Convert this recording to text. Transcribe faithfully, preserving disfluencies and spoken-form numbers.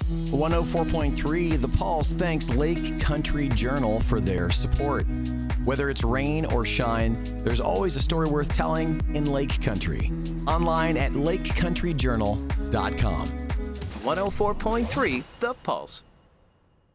one oh four point three The Pulse thanks Lake Country Journal for their support. Whether it's rain or shine, there's always a story worth telling in Lake Country. Online at lake country journal dot com. one oh four point three The Pulse.